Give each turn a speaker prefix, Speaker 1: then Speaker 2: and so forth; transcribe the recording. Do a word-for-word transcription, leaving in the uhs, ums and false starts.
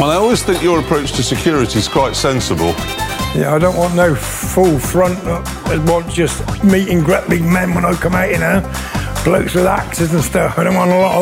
Speaker 1: Well, I always think your approach to security is quite sensible.
Speaker 2: Yeah, I don't want no full front. I want just meet and greet big men when I come out, you know. Blokes with axes and stuff. I don't want a lot of